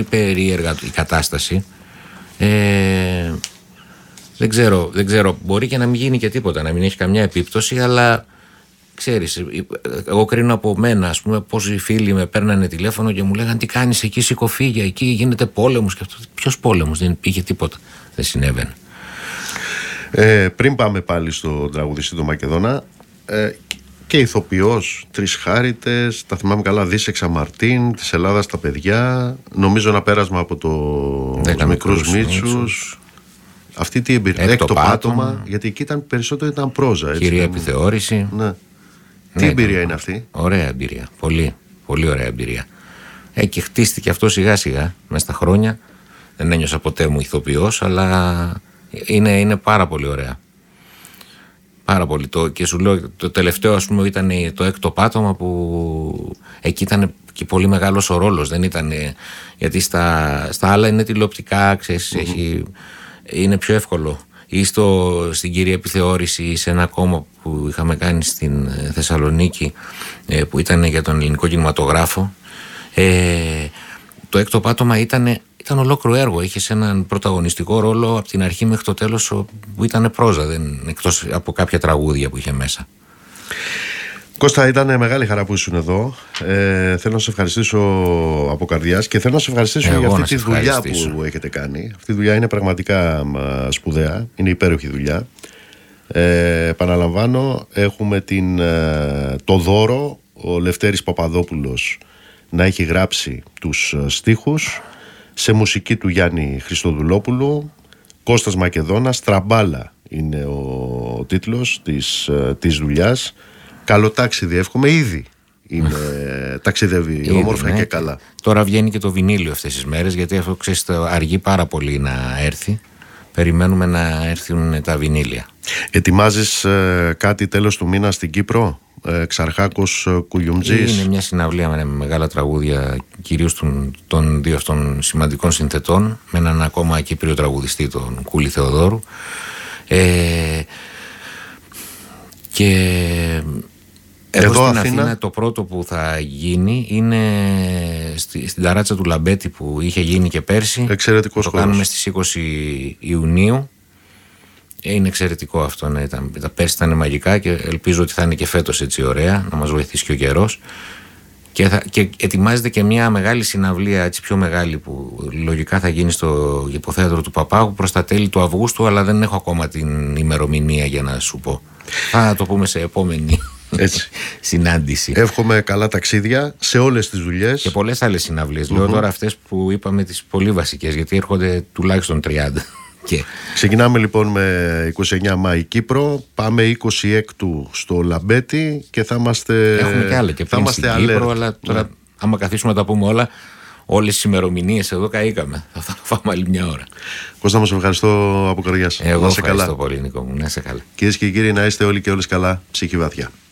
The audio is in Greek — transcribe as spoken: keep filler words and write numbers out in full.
πολύ περίεργα η κατάσταση. Ε, δεν ξέρω, δεν ξέρω, μπορεί και να μην γίνει και τίποτα, να μην έχει καμιά επίπτωση, αλλά ξέρεις, εγώ κρίνω από μένα, ας πούμε, πόσοι φίλοι με παίρνανε τηλέφωνο και μου λέγανε τι κάνεις εκεί, σήκω φύγε, εκεί γίνεται πόλεμος και αυτό. Ποιος πόλεμος, δεν πήγε τίποτα, δεν συνέβαινε. Ε, πριν πάμε πάλι στον τραγουδιστή του Μακεδόνα, ε, και ηθοποιός, Τρεις Χάριτες, τα θυμάμαι καλά, Δίσεξα Μαρτίν, της Ελλάδας τα παιδιά, νομίζω ένα πέρασμα από το Μικρούς Μίτσους. Αυτή τι εμπειρία, Έκτο Έκτο πάτωμα, πάτωμα, γιατί εκεί ήταν, περισσότερο ήταν πρόζα. Έτσι, Κυρία Επιθεώρηση. Ναι. Ναι, τι εμπειρία ήταν, είναι αυτή? Ωραία εμπειρία, πολύ, πολύ ωραία εμπειρία. Ε, και χτίστηκε αυτό σιγά σιγά, μέσα στα χρόνια. Δεν ένιωσα ποτέ μου ηθοποιός, αλλά είναι, είναι πάρα πολύ ωραία. Πάρα πολύ. Το, και σου λέω, το τελευταίο ας πούμε ήταν το Έκτο πάτωμα, που εκεί ήταν και πολύ μεγάλος ο ρόλος. Δεν ήταν, γιατί στα, στα άλλα είναι τηλεοπτικά, ξέρεις, mm-hmm. έχει, είναι πιο εύκολο. Ή στο, στην Κυρία Επιθεώρηση, ή σε ένα κόμμα που είχαμε κάνει στην Θεσσαλονίκη, ε, που ήταν για τον ελληνικό κινηματογράφο. Ε, το Έκτο πάτωμα ήταν, ήταν ολόκληρο έργο. Είχε έναν πρωταγωνιστικό ρόλο από την αρχή μέχρι το τέλος, που ήταν πρόζα, δεν, εκτός από κάποια τραγούδια που είχε μέσα. Κώστα, ήταν μεγάλη χαρά που ήσουν εδώ. Ε, θέλω να σε ευχαριστήσω από καρδιάς και θέλω να σε ευχαριστήσω Εγώ για αυτή τη δουλειά που έχετε κάνει. Αυτή η δουλειά είναι πραγματικά σπουδαία, είναι υπέροχη δουλειά. Ε, επαναλαμβάνω, έχουμε την, το δώρο ο Λευτέρης Παπαδόπουλος να έχει γράψει τους στίχους, σε μουσική του Γιάννη Χριστοδουλόπουλου. Κώστας Μακεδόνας, Τραμπάλα είναι ο τίτλος της, της δουλειάς. Καλό ταξίδι, εύχομαι. Ήδη είναι, ταξιδεύει ήδη, όμορφα ναι. Και καλά. Τώρα βγαίνει και το βινίλιο αυτές τις μέρες, γιατί αυτό ξέρεις, αργεί πάρα πολύ να έρθει. Περιμένουμε να έρθουν τα βινίλια. Ετοιμάζεις ε, κάτι τέλος του μήνα στην Κύπρο, ε, Ξαρχάκος Κουγιουμτζής? Είναι μια συναυλία με μεγάλα τραγούδια, κυρίως των, των δύο αυτών σημαντικών συνθετών, με έναν ακόμα Κύπριο τραγουδιστή, τον Κούλη Θεοδόρου. Ε, και εδώ, εδώ στην Αθήνα... Αθήνα το πρώτο που θα γίνει είναι στη, στην ταράτσα του Λαμπέτη, που είχε γίνει και πέρσι. Εξαιρετικός το χώρος. κάνουμε στις είκοσι Ιουνίου. Είναι εξαιρετικό αυτό, ναι. Ήταν, τα πέρσι ήταν μαγικά και ελπίζω ότι θα είναι και φέτος έτσι ωραία, να μας βοηθήσει και ο καιρός. Και, θα, και ετοιμάζεται και μια μεγάλη συναυλία, έτσι πιο μεγάλη, που λογικά θα γίνει στο Γηποθέατρο του Παπάγου προς τα τέλη του Αυγούστου, αλλά δεν έχω ακόμα την ημερομηνία για να σου πω. Θα το πούμε σε επόμενη έτσι. συνάντηση. Εύχομαι καλά ταξίδια σε όλες τις δουλειές. Και πολλές άλλες συναυλίες. Mm-hmm. Λέω τώρα αυτές που είπαμε, τις πολύ βασικές, γιατί έρχονται τουλάχιστον τριάντα. Και... Ξεκινάμε λοιπόν με είκοσι εννέα Μάη Κύπρο, πάμε είκοσι έξι στο Λαμπέτη και θα είμαστε. Έχουμε και άλλα και πριν στην Κύπρο, αλλά τώρα, ναι. άμα καθίσουμε να τα πούμε όλα, όλες τις ημερομηνίες εδώ καήκαμε. Θα θα φάμε άλλη μια ώρα. Κώστα, μας ευχαριστώ από καρδιάς. Εγώ ευχαριστώ καλά. πολύ, Νίκο μου. Να είσαι καλά. Κυρίες και κύριοι, να είστε όλοι και όλες καλά, ψυχή βαθιά.